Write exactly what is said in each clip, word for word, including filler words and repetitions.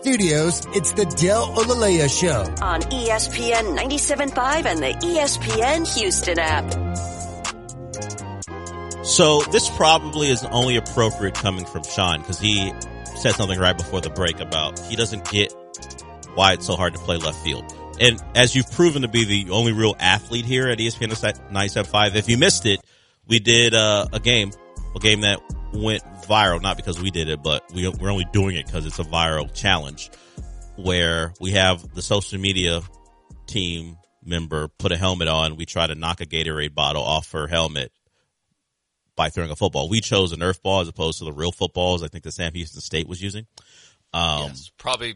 Studios, it's the Del Olaleya Show on E S P N ninety-seven point five and the E S P N Houston app. So this probably is only appropriate coming from Sean because he said something right before the break about he doesn't get why it's so hard to play left field. And as you've proven to be the only real athlete here at E S P N ninety-seven point five, if you missed it, we did uh, a game, a game that went viral, not because we did it, but we, we're only doing it because it's a viral challenge where we have the social media team member put a helmet on. We try to knock a Gatorade bottle off her helmet by throwing a football. We chose a Nerf ball as opposed to the real footballs I think the Sam Houston State was using. Um, yes, probably.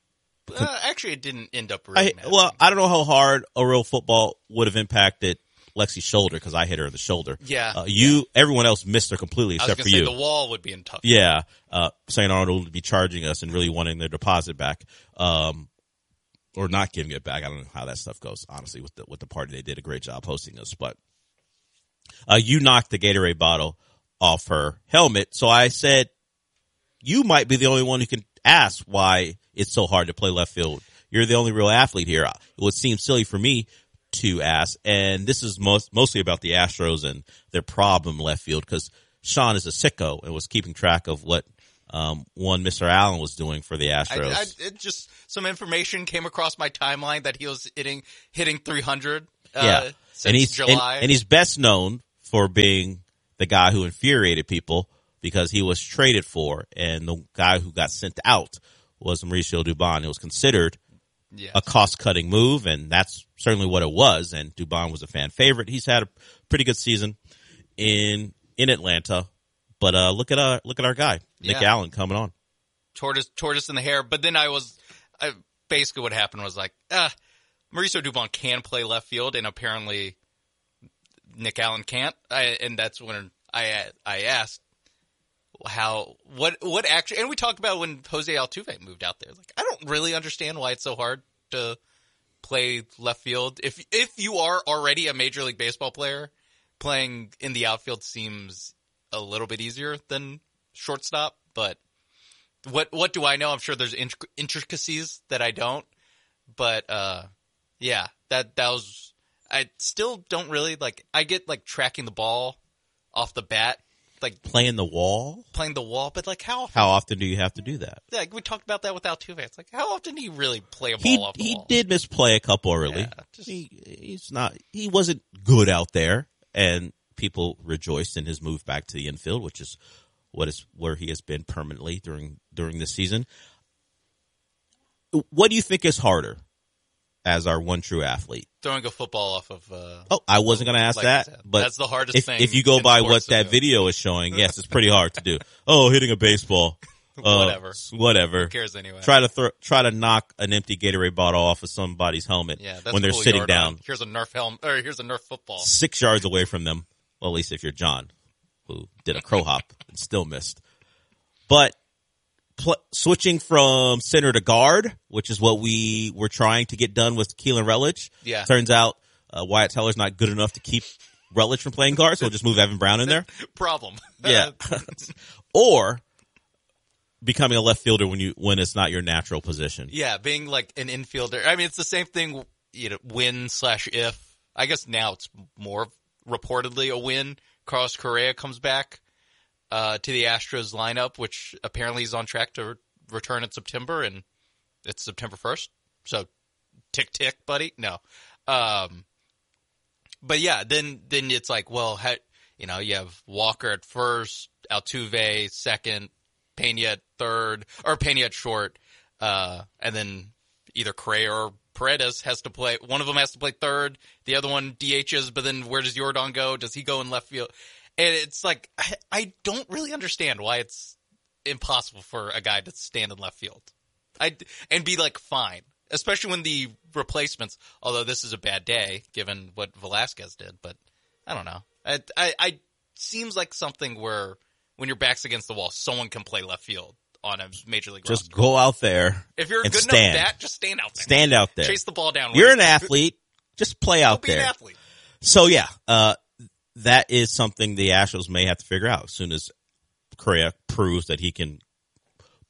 Uh, actually, it didn't end up really I, Well, I don't know how hard a real football would have impacted Lexi's shoulder because I hit her in the shoulder. Yeah. Uh, you, yeah. Everyone else missed her completely except for say you. The wall would be in tough. Yeah. Uh, Saint Arnold would be charging us and really wanting their deposit back. Um, or not giving it back. I don't know how that stuff goes, honestly, with the, with the party. They did a great job hosting us, but, uh, you knocked the Gatorade bottle off her helmet. So I said, you might be the only one who can ask why it's so hard to play left field. You're the only real athlete here. It would seem silly for me to ask, and this is most, mostly about the Astros and their problem left field because Sean is a sicko and was keeping track of what um, one Mister Allen was doing for the Astros. I, I, it just some information came across my timeline that he was hitting hitting three hundred. Uh, yeah, since and he's July, and, and he's best known for being the guy who infuriated people because he was traded for, and the guy who got sent out was Mauricio Dubon. It was considered yes. a cost-cutting move, and that's certainly what it was, and Dubon was a fan favorite. He's had a pretty good season in in Atlanta, but uh, look at our look at our guy, Nick yeah. Allen, coming on. Tortoise, tortoise in the hair, but then I was I, basically what happened was like, ah, Mauricio Dubon can play left field, and apparently Nick Allen can't, I, and that's when I I asked, how what what actually, and we talked about when Jose Altuve moved out there. Like, I don't really understand why it's so hard to play left field. If if you are already a Major League Baseball player, playing in the outfield seems a little bit easier than shortstop. But what what do I know? I'm sure there's intricacies that I don't. But uh, yeah, that that was. I still don't really like. I get like tracking the ball off the bat. Like playing the wall, playing the wall, but like how often? How often do you have to do that? Like we talked about that with Altuve. It's like how often do you really play a ball he, off the he wall? He did misplay a couple early. Yeah, just, he, he's not. He wasn't good out there, and people rejoiced in his move back to the infield, which is what is where he has been permanently during during this season. What do you think is harder as our one true athlete? Throwing a football off of. Uh, oh, I wasn't going to ask like that, but that's the hardest if, thing. If you go by what that do. video is showing, yes, it's pretty hard to do. Oh, hitting a baseball, uh, whatever, whatever. Who cares anyway? Try to throw, try to knock an empty Gatorade bottle off of somebody's helmet yeah, that's when they're cool sitting yard down. On. Here's a Nerf helmet, or here's a Nerf football, six yards away from them. Well, at least if you're John, who did a crow hop and still missed. But pl- switching from center to guard, which is what we were trying to get done with Keelan Relich. Yeah. Turns out uh, Wyatt Teller's not good enough to keep Relich from playing guard, so we'll just move Evan Brown in there. Problem. Yeah. Or becoming a left fielder when you when it's not your natural position. Yeah, being like an infielder. I mean, it's the same thing, you know, win slash if. I guess now it's more reportedly a win. Carlos Correa comes back uh, to the Astros lineup, which apparently is on track to re- return in September, and it's September first. So tick, tick, buddy. No. Um, but yeah, then then it's like, well, ha- you know, you have Walker at first, Altuve second, Pena at third, or Pena at short, uh, and then either Correa or Paredes has to play. One of them has to play third. The other one D Hs, but then where does Yordan go? Does he go in left field? And it's like, I, I don't really understand why it's impossible for a guy to stand in left field. I, and be like, fine. Especially when the replacements, although this is a bad day given what Velasquez did, but I don't know. I, I, I seems like something where when your back's against the wall, someone can play left field on a major league Just roster. go out there. If you're a and good stand. enough bat, just stand out there. Stand out there. Chase the ball down. You're with an it. athlete. Just play out Go be there. an athlete. So yeah, uh, that is something the Astros may have to figure out as soon as Correa proves that he can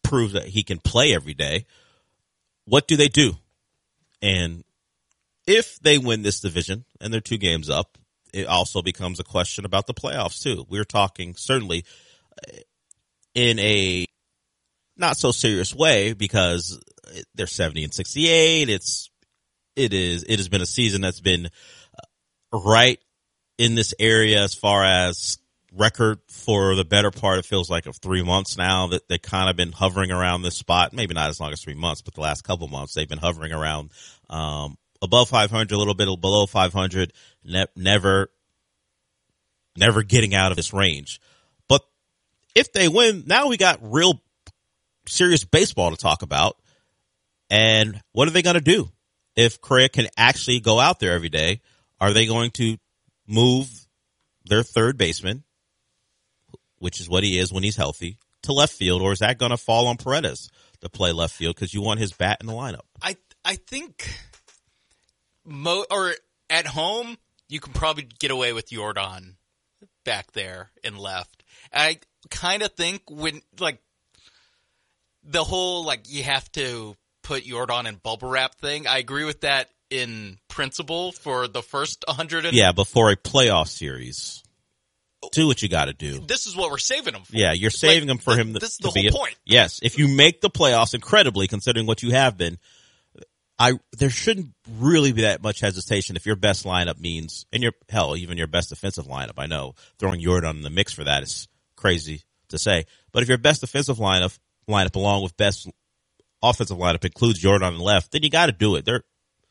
prove that he can play every day. What do they do? And if they win this division and they're two games up, it also becomes a question about the playoffs too. We're talking certainly in a not so serious way because they're seventy and sixty-eight. It's, it is, it has been a season that's been right in this area as far as record for the better part. It feels like of three months now that they kind of been hovering around this spot. Maybe not as long as three months, but the last couple months they've been hovering around, um, above five hundred, a little bit below five hundred, ne- never, never getting out of this range. But if they win, now we got real serious baseball to talk about. And what are they going to do? If Correa can actually go out there every day, are they going to move their third baseman, which is what he is when he's healthy, to left field, or is that going to fall on Paredes to play left field because you want his bat in the lineup? I I think mo or at home you can probably get away with Yordan back there in left. I kind of think when like the whole like you have to put Yordan in bubble wrap thing. I agree with that in principle for the first one hundred. And yeah, before a playoff series. Do what you got to do. This is what we're saving him for. Yeah, you're saving like, him for the, him to, this is to the be whole a, point. Yes, if you make the playoffs incredibly, considering what you have been, I there shouldn't really be that much hesitation if your best lineup means, and your hell, even your best defensive lineup. I know throwing Yordan in the mix for that is crazy to say, but if your best defensive lineup lineup along with best offensive lineup includes Yordan on the left, then you got to do it. There,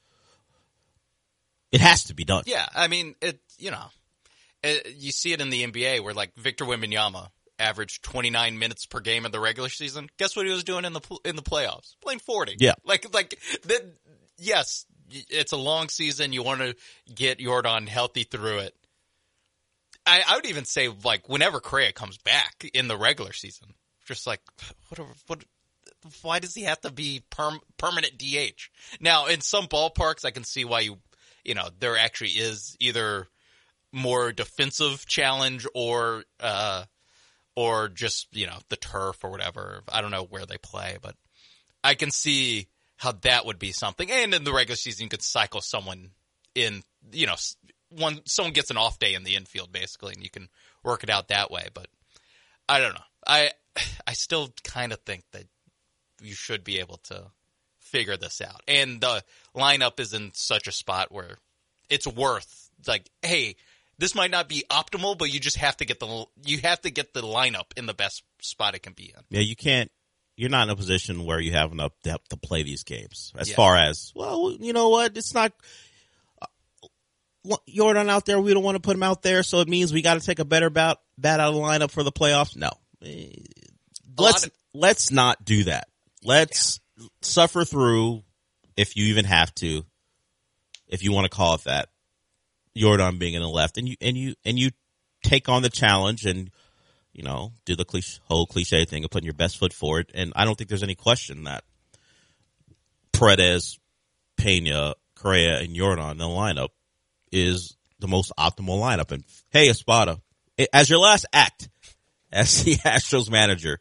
it has to be done. Yeah, I mean, it. You know, it, you see it in the N B A where like Victor Wembanyama averaged twenty-nine minutes per game in the regular season. Guess what he was doing in the in the playoffs? Playing forty. Yeah, like like that. Yes, it's a long season. You want to get Yordan healthy through it. I, I would even say like whenever Correa comes back in the regular season, just like whatever what. Why does he have to be perm- permanent D H? Now, in some ballparks, I can see why you, you know, there actually is either more defensive challenge or, uh, or just, you know, the turf or whatever. I don't know where they play, but I can see how that would be something. And in the regular season, you could cycle someone in, you know, one, someone gets an off day in the infield basically, and you can work it out that way. But I don't know. I, I still kind of think that you should be able to figure this out. And the lineup is in such a spot where it's worth like, hey, this might not be optimal, but you just have to get the, you have to get the lineup in the best spot it can be in. Yeah. You can't, you're not in a position where you have enough depth to play these games as yeah. far as, well, you know what? It's not uh, Yordan out there. We don't want to put him out there. So it means we got to take a better bat, bat out of the lineup for the playoffs. No, let's, of- let's not do that. Let's yeah. suffer through, if you even have to, if you want to call it that, Yordan being in the left, and you and you and you take on the challenge, and you know do the cliche, whole cliche thing of putting your best foot forward. And I don't think there's any question that Paredes, Pena, Correa, and Yordan in the lineup is the most optimal lineup. And hey, Espada, as your last act as the Astros manager,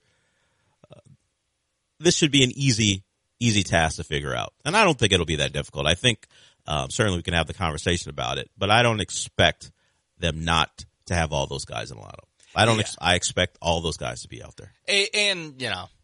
this should be an easy, easy task to figure out. And I don't think it'll be that difficult. I think um, certainly we can have the conversation about it, but I don't expect them not to have all those guys in the lineup. I don't. Yeah. Ex- I expect all those guys to be out there. A, and you know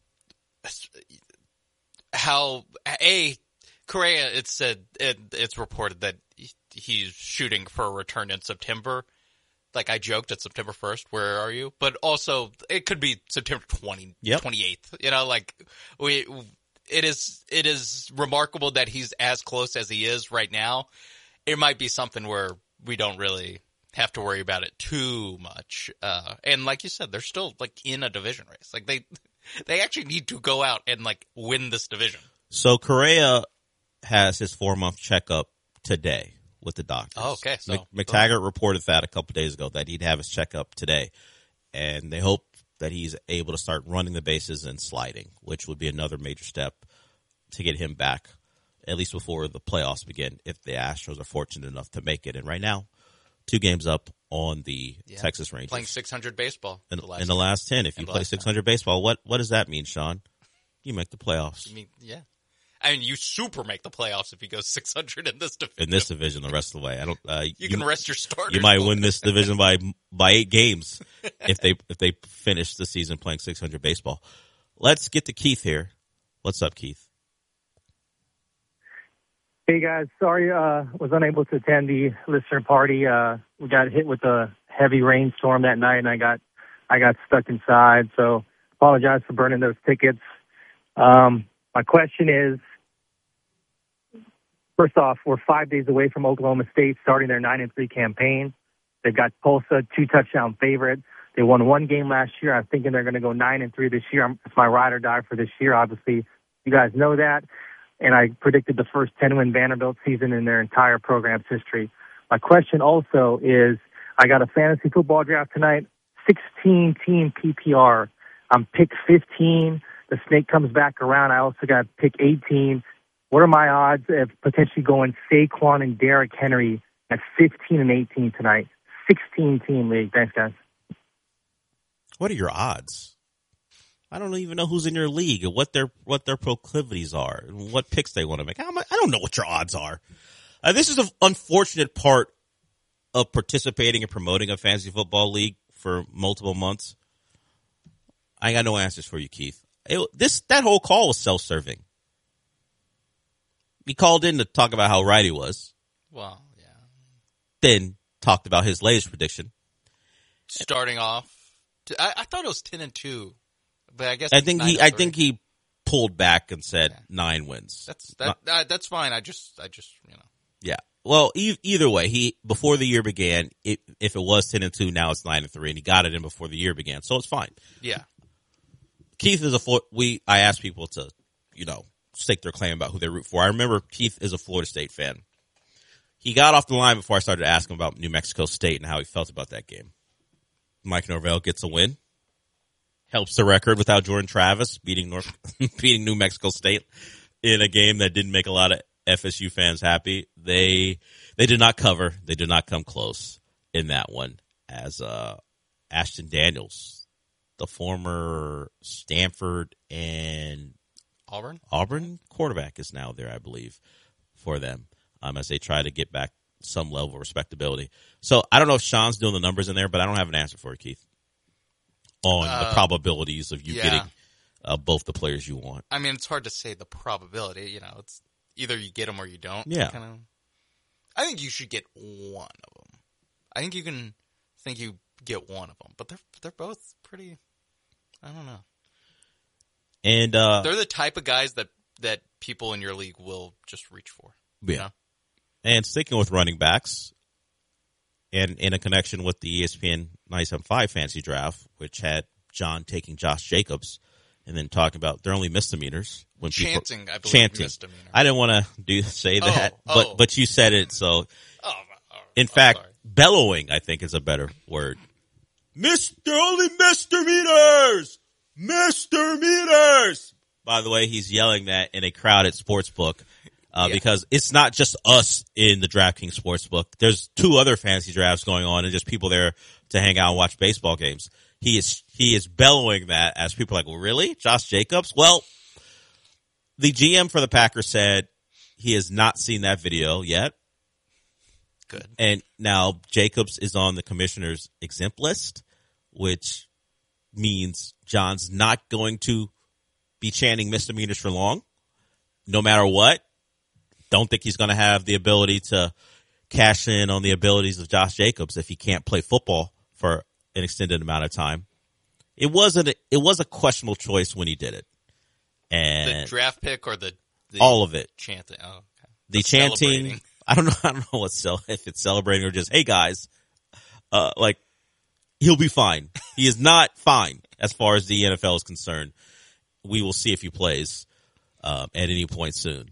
how a Correa. It said it, it's reported that he's shooting for a return in September. Like I joked at September first, where are you? But also it could be September twentieth, yep. twenty-eighth. You know, like we, it is, it is remarkable that he's as close as he is right now. It might be something where we don't really have to worry about it too much. Uh, and like you said, they're still like in a division race. Like they, they actually need to go out and like win this division. So Correa has his four month checkup today with the doctors. Oh, okay. So McTaggart so. reported that a couple days ago that he'd have his checkup today, and they hope that he's able to start running the bases and sliding, which would be another major step to get him back, at least before the playoffs begin, if the Astros are fortunate enough to make it. And right now, two games up on the yeah. Texas Rangers. Playing six hundred baseball in, the last in the last ten. If you play six hundred ten. Baseball, what, what does that mean, Sean? You make the playoffs. I mean, yeah. I mean, you super make the playoffs if you go six hundred in this division. In this division, the rest of the way, I don't. Uh, you, you can rest your starters. You might win this division by by eight games if they if they finish the season playing six hundred baseball. Let's get to Keith here. What's up, Keith? Hey guys, sorry, uh, was unable to attend the listener party. Uh, we got hit with a heavy rainstorm that night, and I got I got stuck inside. So apologize for burning those tickets. Um, my question is. First off, we're five days away from Oklahoma State starting their nine and three campaign. They've got Tulsa, two touchdown favorite. They won one game last year. I'm thinking they're going to go nine and three this year. It's my ride or die for this year. Obviously, you guys know that. And I predicted the first ten win Vanderbilt season in their entire program's history. My question also is, I got a fantasy football draft tonight, sixteen team P P R. I'm pick fifteen. The snake comes back around. I also got pick eighteen. What are my odds of potentially going Saquon and Derrick Henry at fifteen and eighteen tonight? sixteen team league. Thanks, guys. What are your odds? I don't even know who's in your league and what their what their proclivities are and what picks they want to make. I don't know what your odds are. Uh, this is an unfortunate part of participating and promoting a fantasy football league for multiple months. I got no answers for you, Keith. It, this that whole call was self-serving. He called in to talk about how right he was. Well, yeah. Then talked about his latest prediction. Starting off, I, I thought it was ten and two, but I guess I think he. I think he pulled back and said yeah. nine wins. That's that, uh, that's fine. I just, I just, you know. Yeah. Well, e- either way, he before the year began, it, if it was ten and two, now it's nine and three, and he got it in before the year began, so it's fine. Yeah. Keith is a we. I asked people to, you know, stake their claim about who they root for. I remember Keith is a Florida State fan. He got off the line before I started to ask him about New Mexico State and how he felt about that game. Mike Norvell gets a win, helps the record without Jordan Travis beating North, beating New Mexico State in a game that didn't make a lot of F S U fans happy. They they did not cover. They did not come close in that one. As uh, Ashton Daniels, the former Stanford and Auburn Auburn quarterback, is now there, I believe, for them um, as they try to get back some level of respectability. So I don't know if Sean's doing the numbers in there, but I don't have an answer for it, Keith, on uh, the probabilities of you yeah. getting uh, both the players you want. I mean, it's hard to say the probability. You know, it's either you get them or you don't. Yeah. Kind of, I think you should get one of them. I think you can think you get one of them, but they're they're both pretty. I don't know. And uh, they're the type of guys that, that people in your league will just reach for. Yeah. You know? And sticking with running backs, and in a connection with the E S P N ninety-seven point five fantasy draft, which had John taking Josh Jacobs, and then talking about they're only misdemeanors when chanting. People, I believe chanting. Misdemeanor. I didn't want to do say that, oh, but oh. but you said it. So, oh, oh, in oh, fact, sorry. bellowing I think is a better word. Mister only misdemeanors, misdemeanors. By the way, he's yelling that in a crowded sports book. Uh, yeah. Because it's not just us in the DraftKings Sportsbook. There's two other fantasy drafts going on and just people there to hang out and watch baseball games. He is, he is bellowing that as people are like, well, really? Josh Jacobs? Well, the G M for the Packers said he has not seen that video yet. Good. And now Jacobs is on the commissioner's exempt list, which means John's not going to be chanting misdemeanors for long, no matter what. Don't think he's going to have the ability to cash in on the abilities of Josh Jacobs if he can't play football for an extended amount of time. It wasn't. A, it was a questionable choice when he did it, and the draft pick or the, the all of it. Chanting. Oh, okay. The, the chanting. I don't know. I don't know what cel- if it's celebrating or just hey guys, uh, like he'll be fine. He is not fine as far as the N F L is concerned. We will see if he plays um, at any point soon.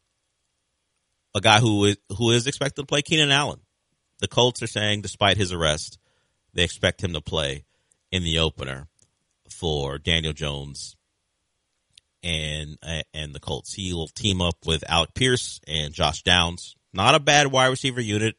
A guy who is, who is expected to play, Keenan Allen. The Colts are saying, despite his arrest, they expect him to play in the opener for Daniel Jones and and the Colts. He will team up with Alec Pierce and Josh Downs. Not a bad wide receiver unit.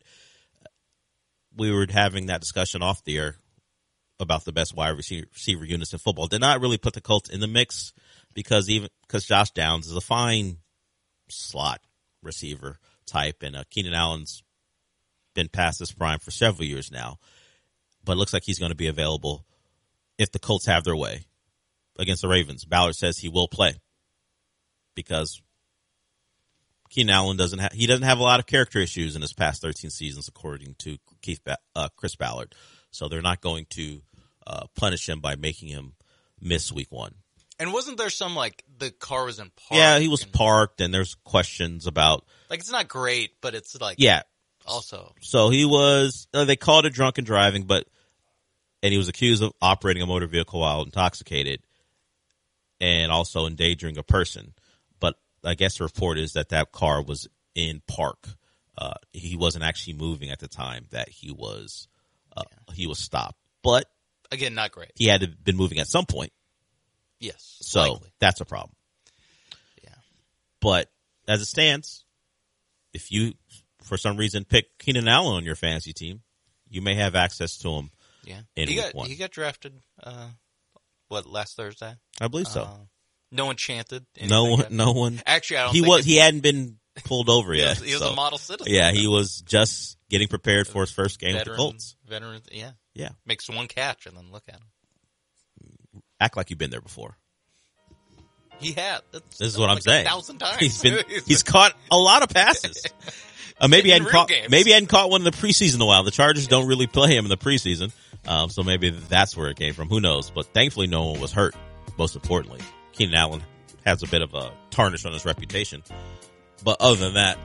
We were having that discussion off the air about the best wide receiver units in football. Did not really put the Colts in the mix. because even because Josh Downs is a fine slot receiver type, and uh, Keenan Allen's been past his prime for several years now, but it looks like he's going to be available if the Colts have their way against the Ravens. Ballard says he will play because Keenan Allen doesn't have he doesn't have a lot of character issues in his past thirteen seasons, according to Keith ba- uh, Chris Ballard. So they're not going to uh, punish him by making him miss week one. And wasn't there some, like, the car was in park? Yeah, he was and, parked, and there's questions about. Like, it's not great, but it's like. Yeah. Also. So he was, uh, they called it drunken driving, but, and he was accused of operating a motor vehicle while intoxicated and also endangering a person. But I guess the report is that that car was in park. Uh, he wasn't actually moving at the time that he was, uh, yeah. he was stopped. But. Again, not great. He had to have been moving at some point. Yes. So likely. That's a problem. Yeah. But as it stands, if you, for some reason, pick Keenan Allen on your fantasy team, you may have access to him. Yeah. In he week got one. he got drafted. Uh, what last Thursday? I believe so. Uh, no one chanted. No one. Yet. No one. Actually, I don't. He think was. He hadn't been pulled over yet. he was, he was so. a model citizen. Yeah, he was just getting prepared for his first game veteran, with the Colts. Veteran. Yeah. Yeah. Makes one catch and then look at him. Act like you've been there before. He had. That's, this is what like I'm saying. A thousand times. He's been. He's caught a lot of passes. Uh, maybe he hadn't caught. Games. Maybe he hadn't caught one in the preseason in a while. The Chargers don't really play him in the preseason, um, so maybe that's where it came from. Who knows? But thankfully, no one was hurt. Most importantly, Keenan Allen has a bit of a tarnish on his reputation. But other than that,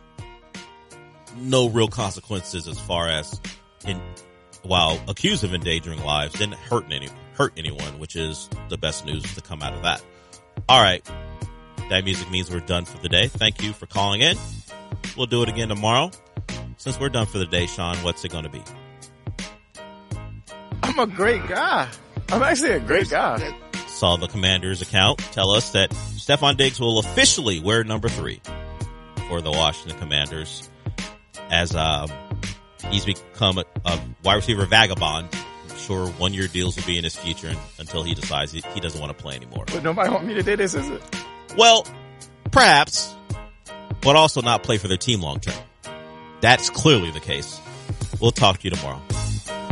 no real consequences as far as in. While accused of endangering lives, didn't hurt any hurt anyone, which is the best news to come out of that. All right. That music means we're done for the day. Thank you for calling in. We'll do it again tomorrow. Since we're done for the day, Sean, what's it going to be? I'm a great guy. I'm actually a great guy. Saw the Commander's account tell us that Stephon Diggs will officially wear number three for the Washington Commanders as um, he's become a, a wide receiver vagabond. I'm sure one-year deals will be in his future until he decides he, he doesn't want to play anymore. But nobody want me to do this, is it? Well, perhaps, but also not play for their team long term. That's clearly the case. We'll talk to you tomorrow.